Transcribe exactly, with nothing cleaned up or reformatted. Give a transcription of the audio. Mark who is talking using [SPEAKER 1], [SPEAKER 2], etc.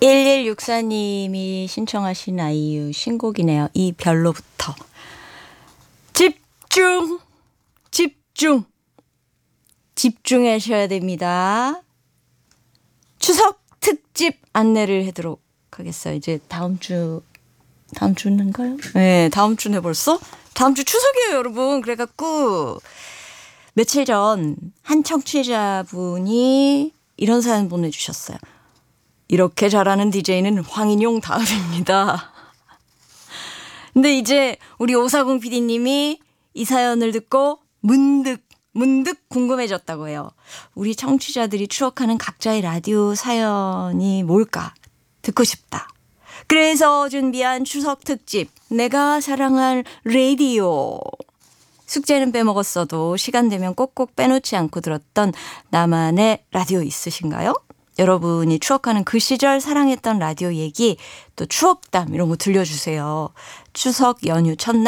[SPEAKER 1] 일일육사 님이 신청하신 아이유 신곡이네요. 이 별로부터. 집중, 집중, 집중하셔야 됩니다. 추석 특집 안내를 해도록 하겠어요. 이제 다음 주, 다음 주인가요? 네, 다음 주네 벌써? 다음 주 추석이에요, 여러분. 그래갖고 며칠 전 한 청취자분이 이런 사연 보내주셨어요. 이렇게 잘하는 디제이는 황인용 다음입니다. 근데 이제 우리 오사공 피디님이 이 사연을 듣고 문득 문득 궁금해졌다고 해요. 우리 청취자들이 추억하는 각자의 라디오 사연이 뭘까? 듣고 싶다. 그래서 준비한 추석 특집 내가 사랑할 라디오. 숙제는 빼먹었어도 시간 되면 꼭꼭 빼놓지 않고 들었던 나만의 라디오 있으신가요? 여러분이 추억하는 그 시절 사랑했던 라디오 얘기 또 추억담 이런 거 들려주세요. 추석 연휴 첫날